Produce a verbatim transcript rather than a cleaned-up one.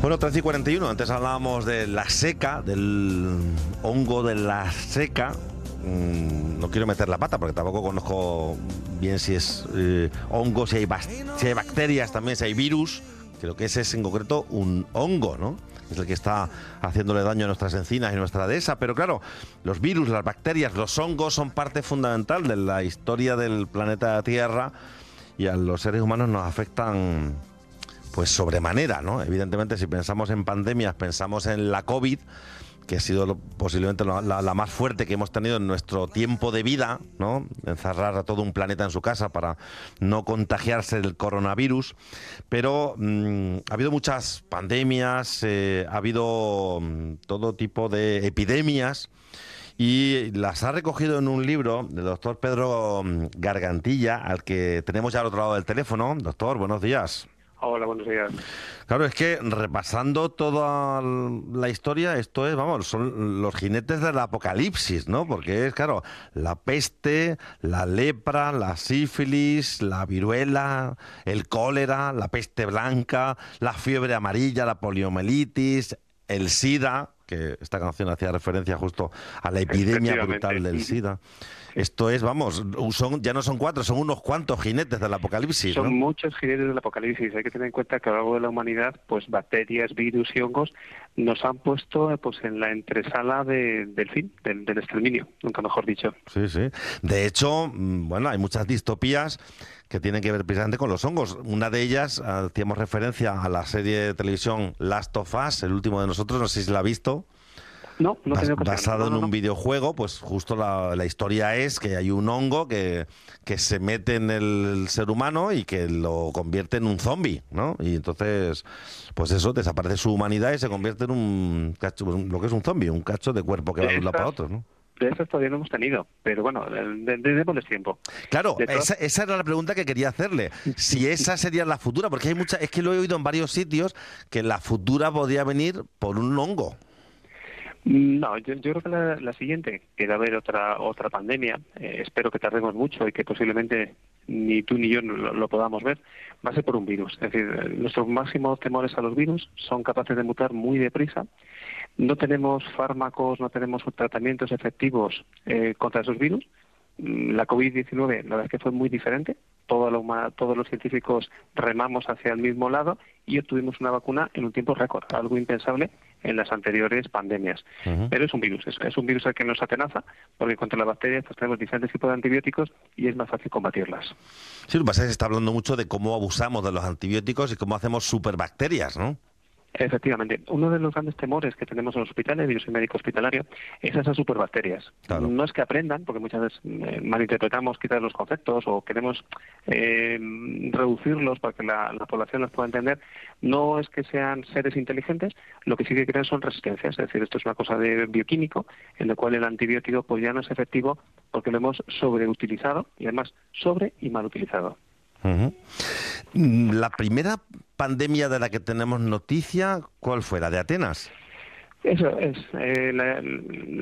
Bueno, trece y cuarenta y uno, antes hablábamos de la seca, del hongo de la seca. Mm, no quiero meter la pata porque tampoco conozco bien si es eh, hongo, si hay, si hay bacterias también, si hay virus. Creo que ese es en concreto un hongo, ¿no? Es el que está haciéndole daño a nuestras encinas y nuestra dehesa. Pero claro, los virus, las bacterias, los hongos son parte fundamental de la historia del planeta Tierra y a los seres humanos nos afectan pues sobremanera, ¿no? Evidentemente, si pensamos en pandemias, pensamos en la COVID, que ha sido lo, posiblemente la, la, la más fuerte que hemos tenido en nuestro tiempo de vida, ¿no? Encerrar a todo un planeta en su casa para no contagiarse del coronavirus. Pero mmm, ha habido muchas pandemias, eh, ha habido mmm, todo tipo de epidemias y las ha recogido en un libro del doctor Pedro Gargantilla, al que tenemos ya al otro lado del teléfono. Doctor, buenos días. Hola, buenos días. Claro, es que repasando toda la historia, esto es, vamos, son los jinetes del apocalipsis, ¿no? Porque es, claro, la peste, la lepra, la sífilis, la viruela, el cólera, la peste blanca, la fiebre amarilla, la poliomielitis, el SIDA, que esta canción hacía referencia justo a la epidemia brutal del SIDA. Esto es, vamos, son ya no son cuatro, son unos cuantos jinetes del apocalipsis, ¿no? Son muchos jinetes del apocalipsis. Hay que tener en cuenta que a lo largo de la humanidad, pues bacterias, virus y hongos nos han puesto pues en la entresala de, del fin, del, del exterminio, nunca mejor dicho. Sí, sí. De hecho, bueno, hay muchas distopías que tienen que ver precisamente con los hongos. Una de ellas, hacíamos referencia a la serie de televisión Last of Us, el último de nosotros, no sé si la ha visto. No, no Bas, tengo basado no, no, en un no. videojuego, pues justo la, la historia es que hay un hongo que, que se mete en el ser humano y que lo convierte en un zombie, ¿no? Y entonces, pues eso, desaparece su humanidad y se convierte en un cacho, lo que es un zombie, un cacho de cuerpo que va de un lado para otro, ¿no? De esas todavía no hemos tenido, pero bueno, démosles tiempo. Claro, de esa, esa era la pregunta que quería hacerle. Si esa sería la futura, porque hay mucha, es que lo he oído en varios sitios, que la futura podría venir por un hongo. No, yo, yo creo que la, la siguiente, que va a haber otra otra pandemia, eh, espero que tardemos mucho y que posiblemente ni tú ni yo lo, lo podamos ver, va a ser por un virus. Es decir, nuestros máximos temores a los virus son capaces de mutar muy deprisa. No tenemos fármacos, no tenemos tratamientos efectivos eh, contra esos virus. La COVID diecinueve, la verdad es que fue muy diferente. Toda la huma, todos los científicos remamos hacia el mismo lado y obtuvimos una vacuna en un tiempo récord, algo impensable en las anteriores pandemias. Uh-huh. Pero es un virus, es, es un virus al que nos atenaza, porque contra las bacterias pues, tenemos diferentes tipos de antibióticos y es más fácil combatirlas. Sí, lo que pasa es que se está hablando mucho de cómo abusamos de los antibióticos y cómo hacemos superbacterias, ¿no? Efectivamente. Uno de los grandes temores que tenemos en los hospitales, yo soy médico hospitalario, es esas superbacterias. Claro. No es que aprendan, porque muchas veces eh, malinterpretamos quizás los conceptos o queremos eh, reducirlos para que la, la población los pueda entender. No es que sean seres inteligentes, lo que sí que crean son resistencias. Es decir, esto es una cosa de bioquímico, en el cual el antibiótico pues ya no es efectivo porque lo hemos sobreutilizado y además sobre y mal utilizado. Uh-huh. La primera pandemia de la que tenemos noticia, ¿cuál fue? ¿La de Atenas? Eso es. Eh, la,